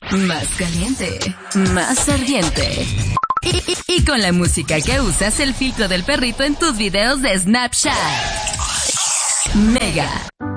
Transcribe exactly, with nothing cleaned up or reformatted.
más caliente, más ardiente. Y, y, y con la música que usas, el filtro del perrito en tus videos de Snapchat. Mega.